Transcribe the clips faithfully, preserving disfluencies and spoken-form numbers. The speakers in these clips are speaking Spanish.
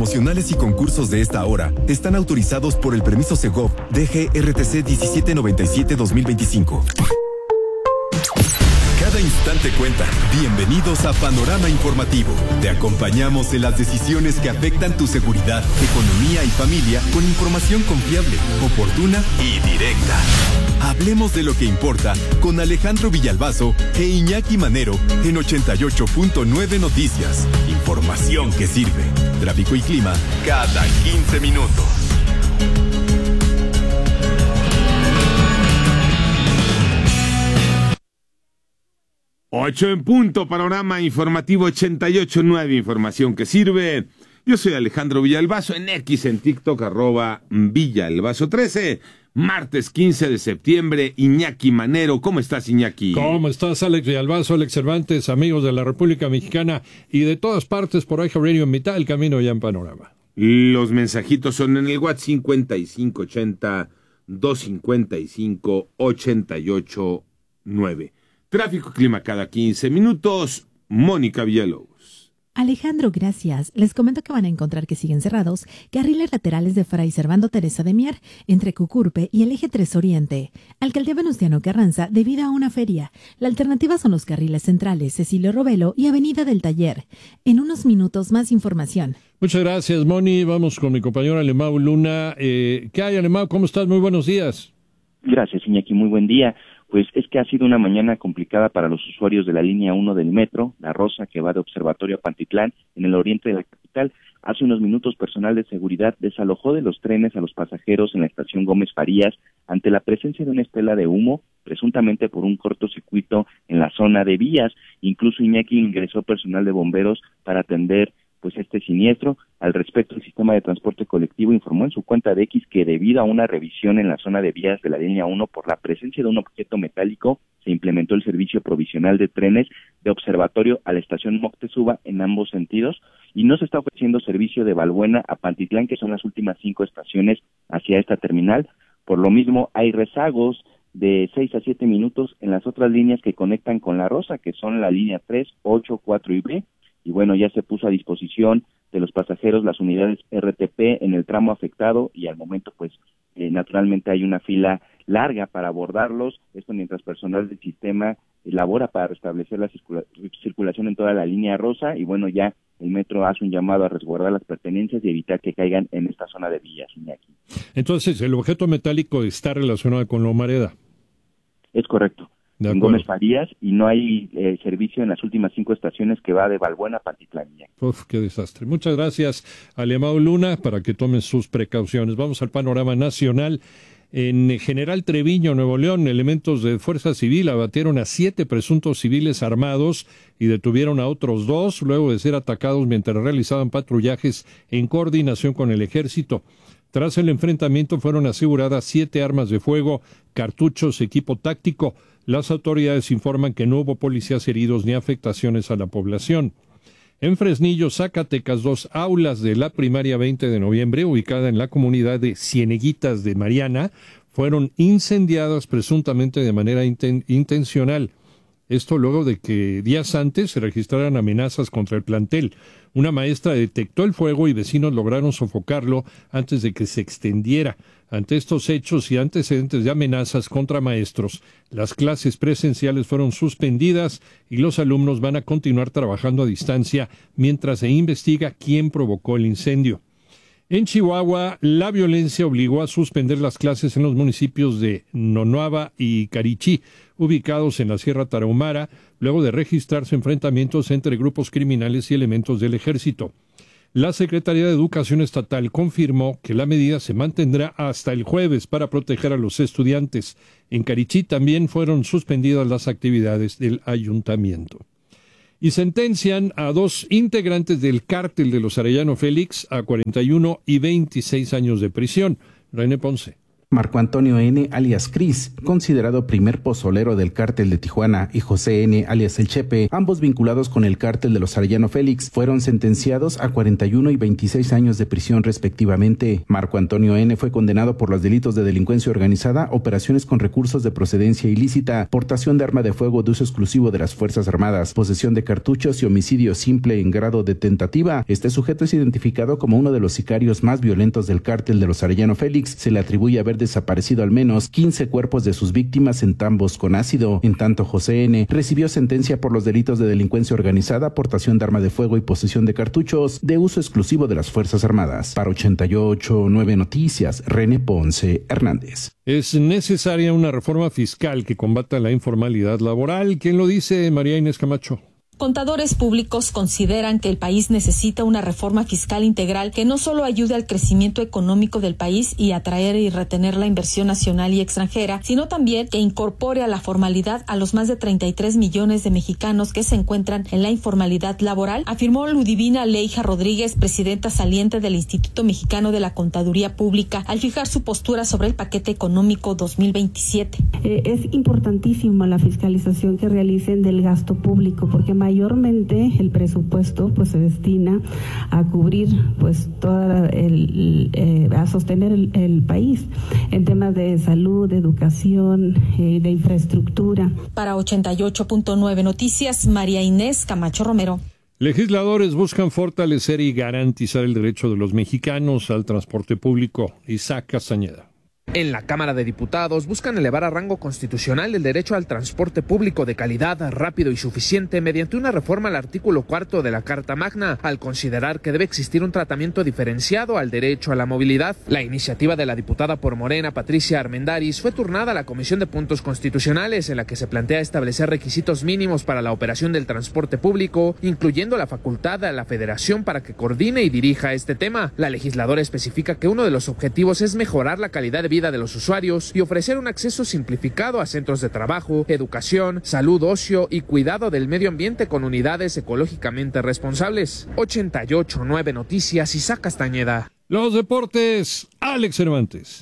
promocionales y concursos de esta hora están autorizados por el permiso Segov D G R T C diecisiete noventa y siete guión dos mil veinticinco. Cada instante cuenta. Bienvenidos a Panorama Informativo. Te acompañamos en las decisiones que afectan tu seguridad, economía y familia con información confiable, oportuna y directa. Hablemos de lo que importa con Alejandro Villalbazo e Iñaki Manero en ochenta y ocho punto nueve Noticias. Información que sirve. Tráfico y clima cada quince minutos. Ocho en punto, Panorama Informativo ochenta y ocho punto nueve, información que sirve. Yo soy Alejandro Villalbazo, en X, en TikTok, arroba Villalbazo trece. Martes quince de septiembre, Iñaki Manero. ¿Cómo estás, Iñaki? ¿Cómo estás, Alex Villalbazo, Alex Cervantes, amigos de la República Mexicana y de todas partes por iHeart Radio en mitad del camino ya en Panorama? Los mensajitos son en el WhatsApp cincuenta y cinco ochenta, doscientos cincuenta y cinco, ochenta y ocho nueve. Tráfico y clima cada quince minutos. Mónica Villalobos. Alejandro, gracias. Les comento que van a encontrar que siguen cerrados carriles laterales de Fray Servando Teresa de Mier, entre Cucurpe y el Eje tres Oriente. Alcaldía Venustiano Carranza, debido a una feria. La alternativa son los carriles centrales, Cecilio Robelo y Avenida del Taller. En unos minutos, más información. Muchas gracias, Moni. Vamos con mi compañero Alemão Luna. Eh, ¿Qué hay, Alemão? ¿Cómo estás? Muy buenos días. Gracias, Iñaki. Muy buen día. Pues es que ha sido una mañana complicada para los usuarios de la línea uno del metro, La Rosa, que va de Observatorio a Pantitlán, en el oriente de la capital. Hace unos minutos, personal de seguridad desalojó de los trenes a los pasajeros en la estación Gómez Farías ante la presencia de una estela de humo, presuntamente por un cortocircuito en la zona de vías. Incluso Iñaki ingresó personal de bomberos para atender pues este siniestro. Al respecto, el sistema de transporte colectivo informó en su cuenta de X que debido a una revisión en la zona de vías de la línea uno por la presencia de un objeto metálico, se implementó el servicio provisional de trenes de Observatorio a la estación Moctezuma en ambos sentidos, y no se está ofreciendo servicio de Balbuena a Pantitlán, que son las últimas cinco estaciones hacia esta terminal. Por lo mismo, hay rezagos de seis a siete minutos en las otras líneas que conectan con La Rosa, que son la línea tres, ocho, cuatro y B. Y bueno, ya se puso a disposición de los pasajeros las unidades R T P en el tramo afectado, y al momento pues eh, naturalmente hay una fila larga para abordarlos, esto mientras personal del sistema elabora para restablecer la circula- circulación en toda la línea rosa, y bueno, ya el metro hace un llamado a resguardar las pertenencias y evitar que caigan en esta zona de vías, Iñaki. Entonces, el objeto metálico está relacionado con la humareda. Es correcto. En Gómez Farías, y no hay eh, servicio en las últimas cinco estaciones que va de Balbuena a Pantitlán. Uf, qué desastre. Muchas gracias, Alemão Luna, para que tomen sus precauciones. Vamos al panorama nacional. En General Treviño, Nuevo León, elementos de Fuerza Civil abatieron a siete presuntos civiles armados y detuvieron a otros dos luego de ser atacados mientras realizaban patrullajes en coordinación con el ejército. Tras el enfrentamiento fueron aseguradas siete armas de fuego, cartuchos, equipo táctico. Las autoridades informan que no hubo policías heridos ni afectaciones a la población. En Fresnillo, Zacatecas, dos aulas de la primaria veinte de noviembre, ubicada en la comunidad de Cieneguitas de Mariana, fueron incendiadas presuntamente de manera inten- intencional. Esto luego de que días antes se registraran amenazas contra el plantel. Una maestra detectó el fuego y vecinos lograron sofocarlo antes de que se extendiera. Ante estos hechos y antecedentes de amenazas contra maestros, las clases presenciales fueron suspendidas y los alumnos van a continuar trabajando a distancia mientras se investiga quién provocó el incendio. En Chihuahua, la violencia obligó a suspender las clases en los municipios de Nonuava y Carichí, ubicados en la Sierra Tarahumara, luego de registrarse enfrentamientos entre grupos criminales y elementos del ejército. La Secretaría de Educación Estatal confirmó que la medida se mantendrá hasta el jueves para proteger a los estudiantes. En Carichí también fueron suspendidas las actividades del ayuntamiento. Y sentencian a dos integrantes del cártel de los Arellano Félix a cuarenta y uno y veintiséis años de prisión. René Ponce. Marco Antonio N., alias Cris, considerado primer pozolero del cártel de Tijuana, y José N., alias El Chepe, ambos vinculados con el cártel de los Arellano Félix, fueron sentenciados a cuarenta y uno y veintiséis años de prisión respectivamente. Marco Antonio N. fue condenado por los delitos de delincuencia organizada, operaciones con recursos de procedencia ilícita, portación de arma de fuego de uso exclusivo de las Fuerzas Armadas, posesión de cartuchos y homicidio simple en grado de tentativa. Este sujeto es identificado como uno de los sicarios más violentos del cártel de los Arellano Félix. Se le atribuye haber desaparecido al menos quince cuerpos de sus víctimas en tambos con ácido. En tanto, José N. recibió sentencia por los delitos de delincuencia organizada, portación de arma de fuego y posesión de cartuchos de uso exclusivo de las Fuerzas Armadas. Para ochenta y ocho punto nueve Noticias, René Ponce Hernández. Es necesaria una reforma fiscal que combata la informalidad laboral. ¿Quién lo dice? María Inés Camacho. Contadores públicos consideran que el país necesita una reforma fiscal integral que no solo ayude al crecimiento económico del país y atraer y retener la inversión nacional y extranjera, sino también que incorpore a la formalidad a los más de treinta y tres millones de mexicanos que se encuentran en la informalidad laboral, afirmó Ludivina Leija Rodríguez, presidenta saliente del Instituto Mexicano de la Contaduría Pública, al fijar su postura sobre el paquete económico dos mil veintisiete. Eh, es importantísima la fiscalización que realicen del gasto público, porque mayormente el presupuesto pues se destina a cubrir pues toda el, eh, a sostener el, el país en temas de salud, de educación, eh, de infraestructura. Para ochenta y ocho punto nueve Noticias, María Inés Camacho Romero. Legisladores buscan fortalecer y garantizar el derecho de los mexicanos al transporte público. Isaac Castañeda. En la Cámara de Diputados buscan elevar a rango constitucional el derecho al transporte público de calidad, rápido y suficiente mediante una reforma al artículo cuarto de la Carta Magna, al considerar que debe existir un tratamiento diferenciado al derecho a la movilidad. La iniciativa de la diputada por Morena, Patricia Armendáriz, fue turnada a la Comisión de Puntos Constitucionales, en la que se plantea establecer requisitos mínimos para la operación del transporte público, incluyendo la facultad a la Federación para que coordine y dirija este tema. La legisladora especifica que uno de los objetivos es mejorar la calidad de vida de los usuarios y ofrecer un acceso simplificado a centros de trabajo, educación, salud, ocio y cuidado del medio ambiente con unidades ecológicamente responsables. ochenta y ocho punto nueve Noticias, Isaac Castañeda. Los deportes, Alex Cervantes.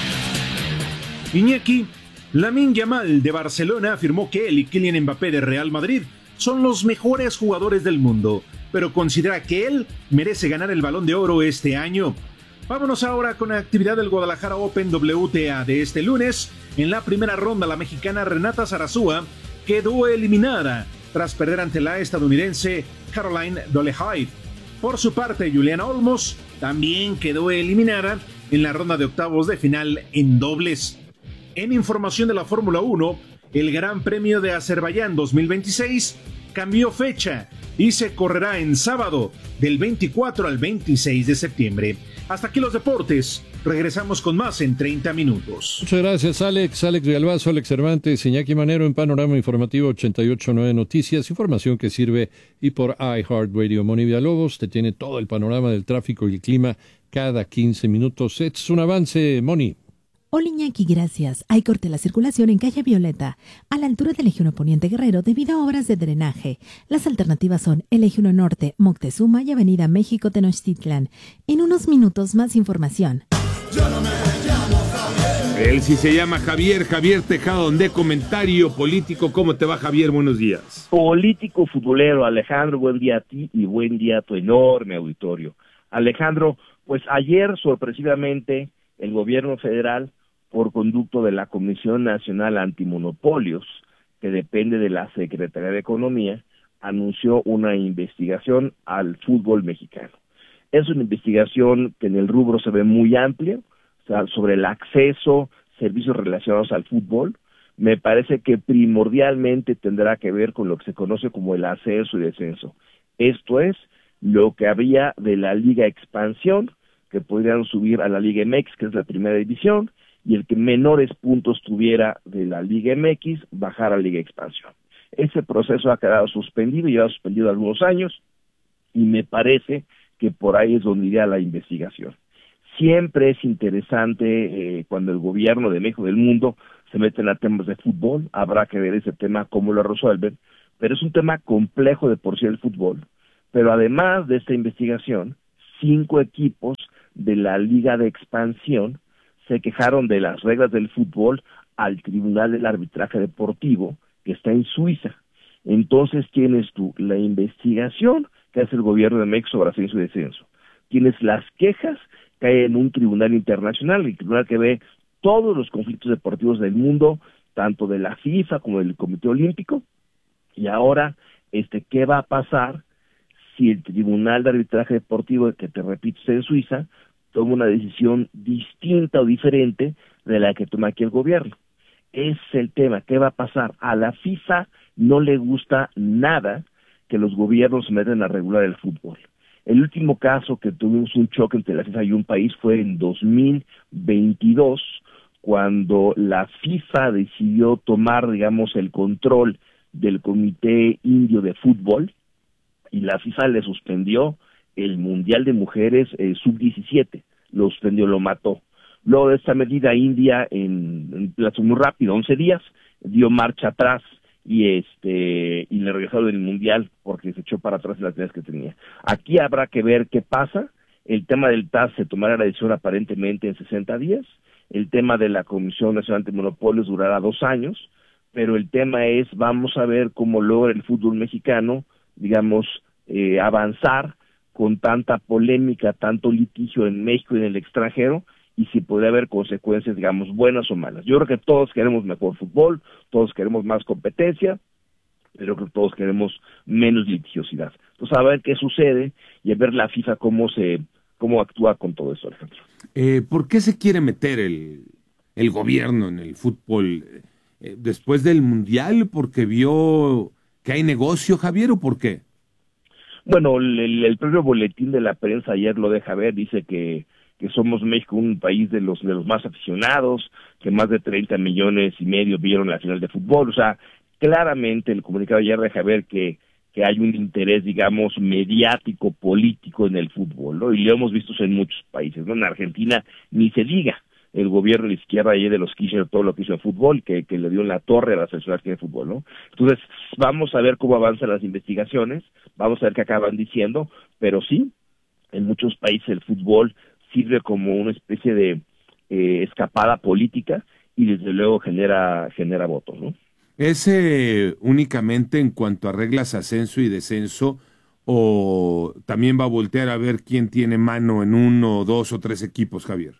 Iñaki, Lamine Yamal de Barcelona afirmó que él y Kylian Mbappé de Real Madrid son los mejores jugadores del mundo, pero considera que él merece ganar el Balón de Oro este año. Vámonos ahora con la actividad del Guadalajara Open W T A de este lunes. En la primera ronda, la mexicana Renata Zarazúa quedó eliminada tras perder ante la estadounidense Caroline Dolehide. Por su parte, Juliana Olmos también quedó eliminada en la ronda de octavos de final en dobles. En información de la Fórmula uno, el Gran Premio de Azerbaiyán dos mil veintiséis cambió fecha y se correrá en sábado del veinticuatro al veintiséis de septiembre. Hasta aquí los deportes. Regresamos con más en treinta minutos. Muchas gracias, Alex. Alex Villalbazo, Alex Cervantes, Iñaki Manero en Panorama Informativo ochenta y ocho punto nueve Noticias. Información que sirve y por iHeartRadio. Moni Villalobos te tiene todo el panorama del tráfico y el clima cada quince minutos. Es un avance, Moni. Hola Iñaki, gracias. Hay corte la circulación en calle Violeta, a la altura del Eje uno Poniente Guerrero, debido a obras de drenaje. Las alternativas son el Eje uno Norte, Moctezuma y Avenida México Tenochtitlán. En unos minutos más información. Yo no me llamo Javier. Él sí se llama Javier, Javier Tejado, de comentario político. ¿Cómo te va, Javier? Buenos días. Político futbolero, Alejandro, buen día a ti y buen día a tu enorme auditorio. Alejandro, pues ayer sorpresivamente el gobierno federal, por conducto de la Comisión Nacional Antimonopolios, que depende de la Secretaría de Economía, anunció una investigación al fútbol mexicano. Es una investigación que en el rubro se ve muy amplia, o sea, sobre el acceso, servicios relacionados al fútbol. Me parece que primordialmente tendrá que ver con lo que se conoce como el ascenso y descenso. Esto es, lo que había de la Liga Expansión, que podrían subir a la Liga M X, que es la primera división, y el que menores puntos tuviera de la Liga M X, bajar a la Liga Expansión. Ese proceso ha quedado suspendido, lleva suspendido algunos años, y me parece que por ahí es donde iría la investigación. Siempre es interesante eh, cuando el gobierno de México del mundo se meten a temas de fútbol, habrá que ver ese tema, cómo lo resuelven, pero es un tema complejo de por sí el fútbol. Pero además de esta investigación, cinco equipos de la Liga de Expansión se quejaron de las reglas del fútbol al Tribunal del Arbitraje Deportivo, que está en Suiza. Entonces tienes tú la investigación que hace el gobierno de México sobre ascenso y descenso. Tienes las quejas que hay en un tribunal internacional, el tribunal que ve todos los conflictos deportivos del mundo, tanto de la FIFA como del Comité Olímpico. Y ahora, este, ¿qué va a pasar si el Tribunal de Arbitraje Deportivo, que te repito, está en Suiza, toma una decisión distinta o diferente de la que toma aquí el gobierno? Es el tema, ¿qué va a pasar? A la FIFA no le gusta nada que los gobiernos se metan a regular el fútbol. El último caso que tuvimos un choque entre la FIFA y un país fue en dos mil veintidós, cuando la FIFA decidió tomar, digamos, el control del Comité Indio de Fútbol, y la FIFA le suspendió el Mundial de Mujeres eh, sub diecisiete, lo suspendió, lo mató. Luego de esta medida, India, en, en plazo muy rápido, once días, dio marcha atrás y este y le regresaron el Mundial porque se echó para atrás las medidas que tenía. Aquí habrá que ver qué pasa. El tema del T A S se tomará la decisión aparentemente en sesenta días. El tema de la Comisión Nacional de Monopolios durará dos años, pero el tema es, vamos a ver cómo logra el fútbol mexicano, digamos, eh, avanzar con tanta polémica, tanto litigio en México y en el extranjero, y si puede haber consecuencias, digamos, buenas o malas. Yo creo que todos queremos mejor fútbol, todos queremos más competencia, pero creo que todos queremos menos litigiosidad. Entonces, a ver qué sucede y a ver la FIFA cómo se cómo actúa con todo eso, Alejandro. Eh, ¿Por qué se quiere meter el, el gobierno en el fútbol eh, después del Mundial? ¿Porque vio que hay negocio, Javier, o por qué? Bueno, el, el propio boletín de la prensa ayer lo deja ver, dice que que somos México un país de los de los más aficionados, que más de treinta millones y medio vieron la final de fútbol. O sea, claramente el comunicado ayer deja ver que que hay un interés, digamos, mediático, político en el fútbol, ¿no? Y lo hemos visto en muchos países, ¿no? En Argentina ni se diga, el gobierno de la izquierda ayer de los Kirchner, todo lo que hizo en fútbol, que, que le dio en la torre a la selección de fútbol, ¿no? Entonces, vamos a ver cómo avanzan las investigaciones, vamos a ver qué acaban diciendo, pero sí, en muchos países el fútbol sirve como una especie de eh, escapada política y desde luego genera genera votos, ¿no? ¿Es eh, únicamente en cuanto a reglas ascenso y descenso o también va a voltear a ver quién tiene mano en uno, dos o tres equipos, Javier?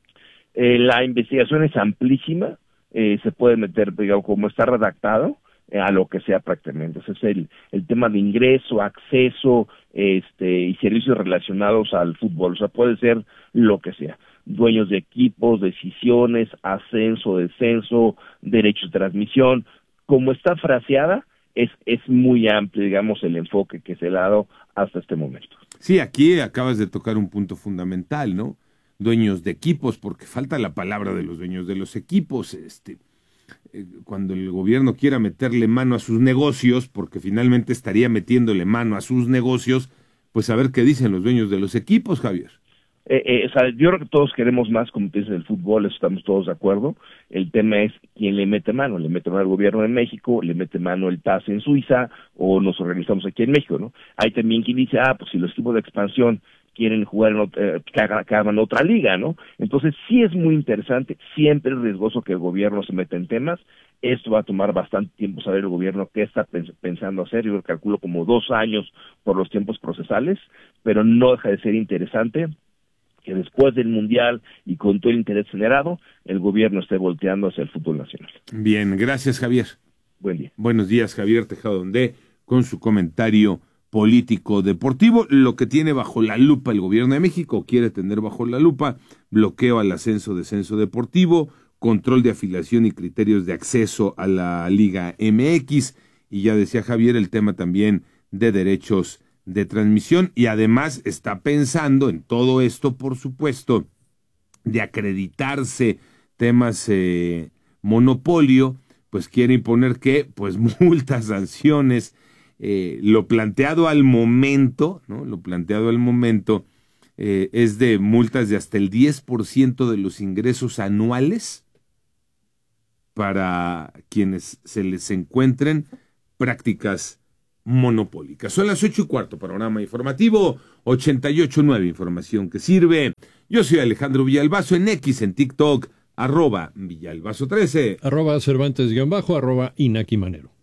Eh, la investigación es amplísima, eh, se puede meter, digamos, como está redactado, eh, a lo que sea prácticamente. Ese es el, el tema de ingreso, acceso este y servicios relacionados al fútbol. O sea, puede ser lo que sea. Dueños de equipos, decisiones, ascenso, descenso, derechos de transmisión. Como está fraseada, es, es muy amplio, digamos, el enfoque que se le ha dado hasta este momento. Sí, aquí acabas de tocar un punto fundamental, ¿no? Dueños de equipos, porque falta la palabra de los dueños de los equipos. Este, eh, cuando el gobierno quiera meterle mano a sus negocios, porque finalmente estaría metiéndole mano a sus negocios, pues a ver qué dicen los dueños de los equipos, Javier. Eh, eh, o sea, yo creo que todos queremos más competencia en el fútbol, eso estamos todos de acuerdo. El tema es quién le mete mano, le mete mano al gobierno de México, le mete mano el T A S en Suiza, o nos organizamos aquí en México, ¿no? Hay también quien dice, ah, pues si los equipos de expansión quieren jugar en otra, eh, que, hagan, que hagan otra liga, ¿no? Entonces sí es muy interesante, siempre es riesgoso que el gobierno se meta en temas. Esto va a tomar bastante tiempo saber el gobierno qué está pens- pensando hacer. Yo calculo como dos años por los tiempos procesales, pero no deja de ser interesante que después del Mundial y con todo el interés generado, el gobierno esté volteando hacia el fútbol nacional. Bien, gracias, Javier. Buen día. Buenos días, Javier Tejado Ondé, con su comentario político deportivo. Lo que tiene bajo la lupa el gobierno de México, quiere tener bajo la lupa, bloqueo al ascenso, descenso deportivo, control de afiliación y criterios de acceso a la Liga M X, y ya decía Javier, el tema también de derechos de transmisión, y además está pensando en todo esto, por supuesto, de acreditarse temas eh, monopolio, pues quiere imponer que, pues multas, sanciones, eh, lo planteado al momento, ¿no? Lo planteado al momento eh, es de multas de hasta el diez por ciento de los ingresos anuales para quienes se les encuentren prácticas monopólica. Son las ocho y cuarto, panorama informativo ochenta y ocho nueve, información que sirve. Yo soy Alejandro Villalbazo, en X, en TikTok, arroba Villalbazo trece. Arroba Cervantes guión bajo, arroba Inaki Manero.